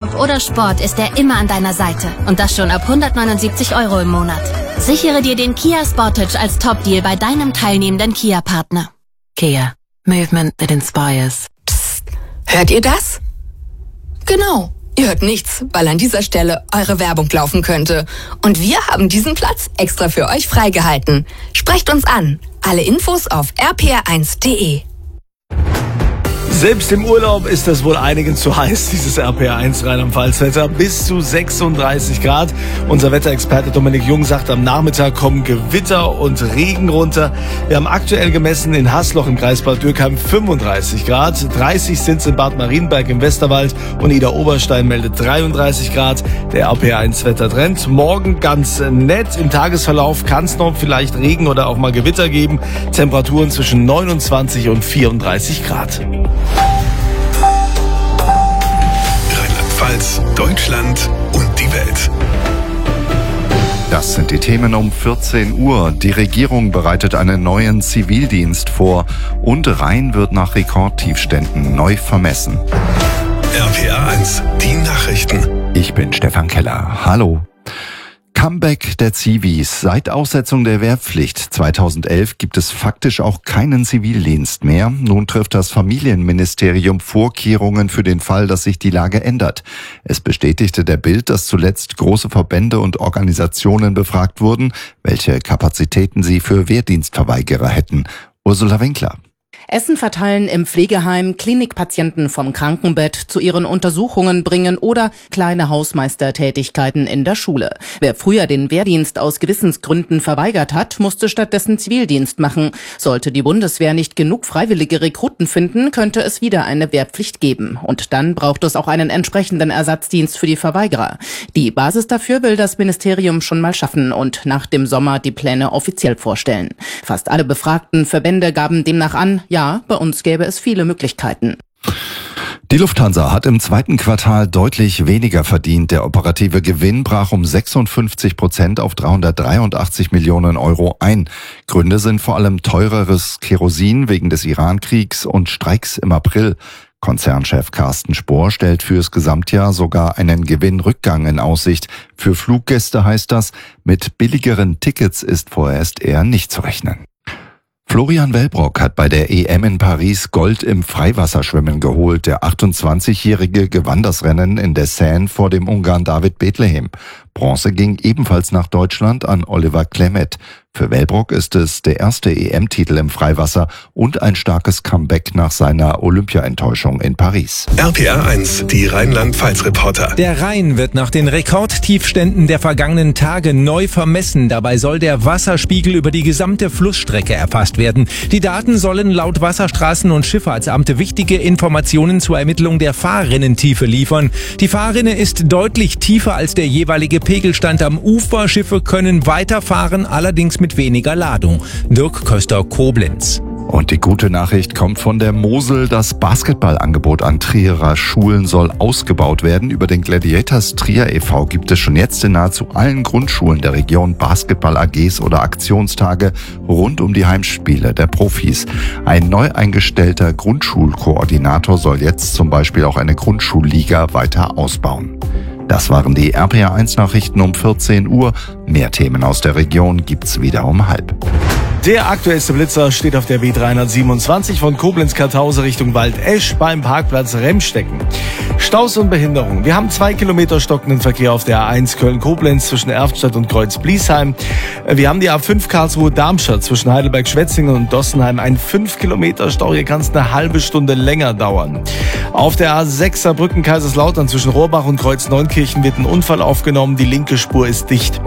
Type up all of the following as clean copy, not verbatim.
Urlaub oder Sport ist er immer an deiner Seite. Und das schon ab 179 € im Monat. Sichere dir den Kia Sportage als Top-Deal bei deinem teilnehmenden Kia-Partner. Kia. Movement that inspires. Psst. Hört ihr das? Genau. Ihr hört nichts, weil an dieser Stelle eure Werbung laufen könnte. Und wir haben diesen Platz extra für euch freigehalten. Sprecht uns an. Alle Infos auf rpr1.de. Selbst im Urlaub ist das wohl einigen zu heiß, dieses RPR1 Rheinland-Pfalz-Wetter. Bis zu 36 Grad. Unser Wetterexperte Dominik Jung sagt, am Nachmittag kommen Gewitter und Regen runter. Wir haben aktuell gemessen in Haßloch im Kreis Bad Dürkheim 35 Grad. 30 sind es in Bad Marienberg im Westerwald und Ida Oberstein meldet 33 Grad. Der RPR1-Wettertrend. Morgen ganz nett. Im Tagesverlauf kann es noch vielleicht Regen oder auch mal Gewitter geben. Temperaturen zwischen 29 und 34 Grad. Rheinland-Pfalz, Deutschland und die Welt. Das sind die Themen um 14 Uhr. Die Regierung bereitet einen neuen Zivildienst vor und Rhein wird nach Rekordtiefständen neu vermessen. RPR1, die Nachrichten. Ich bin Stefan Keller. Hallo. Comeback der Zivis. Seit Aussetzung der Wehrpflicht 2011 gibt es faktisch auch keinen Zivildienst mehr. Nun trifft das Familienministerium Vorkehrungen für den Fall, dass sich die Lage ändert. Es bestätigte der Bild, dass zuletzt große Verbände und Organisationen befragt wurden, welche Kapazitäten sie für Wehrdienstverweigerer hätten. Ursula Winkler. Essen verteilen im Pflegeheim, Klinikpatienten vom Krankenbett zu ihren Untersuchungen bringen oder kleine Hausmeistertätigkeiten in der Schule. Wer früher den Wehrdienst aus Gewissensgründen verweigert hat, musste stattdessen Zivildienst machen. Sollte die Bundeswehr nicht genug freiwillige Rekruten finden, könnte es wieder eine Wehrpflicht geben. Und dann braucht es auch einen entsprechenden Ersatzdienst für die Verweigerer. Die Basis dafür will das Ministerium schon mal schaffen und nach dem Sommer die Pläne offiziell vorstellen. Fast alle befragten Verbände gaben demnach an, ja, bei uns gäbe es viele Möglichkeiten. Die Lufthansa hat im zweiten Quartal deutlich weniger verdient. Der operative Gewinn brach um 56% auf 383 Millionen € ein. Gründe sind vor allem teureres Kerosin wegen des Irankriegs und Streiks im April. Konzernchef Carsten Spohr stellt fürs Gesamtjahr sogar einen Gewinnrückgang in Aussicht. Für Fluggäste heißt das, mit billigeren Tickets ist vorerst eher nicht zu rechnen. Florian Wellbrock hat bei der EM in Paris Gold im Freiwasserschwimmen geholt. Der 28-Jährige gewann das Rennen in der Seine vor dem Ungarn David Bethlehem. Bronze ging ebenfalls nach Deutschland an Oliver Klemet. Für Wellbrock ist es der erste EM-Titel im Freiwasser und ein starkes Comeback nach seiner Olympia-Enttäuschung in Paris. RPR1, die Rheinland-Pfalz-Reporter. Der Rhein wird nach den Rekordtiefständen der vergangenen Tage neu vermessen. Dabei soll der Wasserspiegel über die gesamte Flussstrecke erfasst werden. Die Daten sollen laut Wasserstraßen- und Schifffahrtsamt wichtige Informationen zur Ermittlung der Fahrrinnentiefe liefern. Die Fahrrinne ist deutlich tiefer als der jeweilige Pegelstand am Ufer. Schiffe können weiterfahren, allerdings mit weniger Ladung. Dirk Köster, Koblenz. Und die gute Nachricht kommt von der Mosel. Das Basketballangebot an Trierer Schulen soll ausgebaut werden. Über den Gladiators Trier e.V. gibt es schon jetzt in nahezu allen Grundschulen der Region Basketball-AGs oder Aktionstage rund um die Heimspiele der Profis. Ein neu eingestellter Grundschulkoordinator soll jetzt zum Beispiel auch eine Grundschulliga weiter ausbauen. Das waren die RPR1-Nachrichten um 14 Uhr. Mehr Themen aus der Region gibt's wieder um 12:30. Der aktuellste Blitzer steht auf der B327 von Koblenz-Kartause Richtung Waldesch beim Parkplatz Remstecken. Staus und Behinderung. Wir haben 2 Kilometer stockenden Verkehr auf der A1 Köln-Koblenz zwischen Erftstadt und Kreuz-Bliesheim. Wir haben die A5 Karlsruhe-Darmstadt zwischen Heidelberg-Schwetzingen und Dossenheim. Ein 5 Kilometer Stau. Hier kann es eine halbe Stunde länger dauern. Auf der A6 Saarbrücken-Kaiserslautern zwischen Rohrbach und Kreuz-Neunkirchen wird ein Unfall aufgenommen. Die linke Spur ist dicht.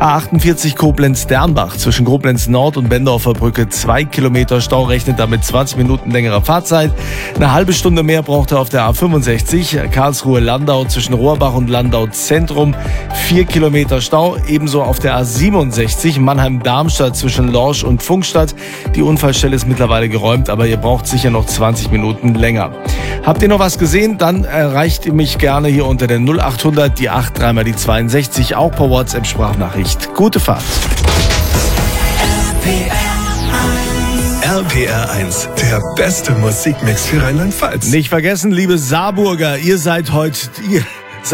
A48 Koblenz-Dernbach zwischen Koblenz-Nord und Bendorfer Brücke 2 Kilometer Stau, rechnet damit 20 Minuten längerer Fahrzeit. Eine halbe Stunde mehr braucht er auf der A65 Karlsruhe-Landau zwischen Rohrbach und Landau Zentrum. 4 Kilometer Stau. Ebenso auf der A67 Mannheim-Darmstadt zwischen Lorsch und Pfungstadt. Die Unfallstelle ist mittlerweile geräumt, aber ihr braucht sicher noch 20 Minuten länger. Habt ihr noch was gesehen? Dann erreicht ihr mich gerne hier unter der 0800, die 8, dreimal die 62, auch per WhatsApp-Sprachnachricht. Gute Fahrt. RPR1, der beste Musikmix für Rheinland-Pfalz. Nicht vergessen, liebe Saarburger, ihr seid heute...